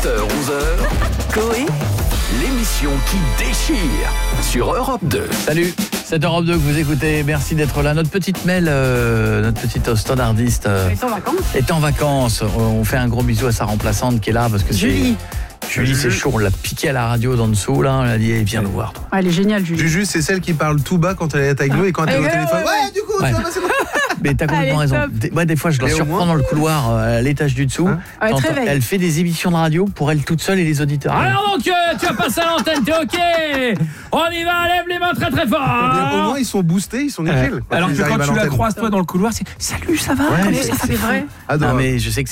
11h, Coé, l'émission qui déchire sur Europe 2. Salut, c'est Europe 2 que vous écoutez, merci d'être là. Notre petite Mel, notre petite standardiste est en vacances. On fait un gros bisou à sa remplaçante qui est là parce que Julie, c'est chaud, on l'a piqué à la radio d'en dessous là, on a dit viens nous voir. Ah, elle est géniale, Julie. Juju, c'est celle qui parle tout bas quand elle est avec nous et quand elle est au téléphone. Ouais, du coup, Ouais. ça va, c'est bon. Mais t'as complètement raison. Moi, des fois, je la Mais au surprends moins- dans le couloir à l'étage du dessous. Elle Quand te réveille. elle fait des émissions de radio pour elle toute seule et les auditeurs. Alors donc, tu vas passer à l'antenne, t'es ok? On y va, lève les mains très très Eh bien, au fort. moins, ils sont boostés, ils sont nickel. Alors ils que arrivent quand à tu la l'antenne. croises toi dans le couloir, c'est salut, ça va? Ouais, Comment mais ça va? C'est vrai. Non, Adorable. mais je sais que